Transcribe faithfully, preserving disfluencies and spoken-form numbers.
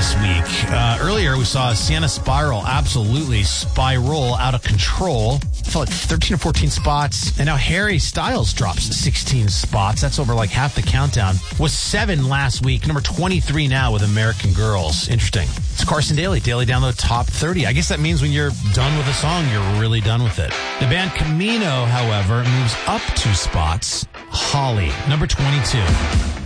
this week. Uh, earlier, we saw Sienna Spiral absolutely spiral out of control. Felt like thirteen or fourteen spots. And now Harry Styles drops sixteen spots. That's over like half the countdown. Was seven last week. Number twenty-three now with American Girls. Interesting. It's Carson Daly. Daily Download Top thirty. I guess that means when you're done with a song, you're really done with it. The band Camino, however, moves up two spots. Holly, number twenty-two.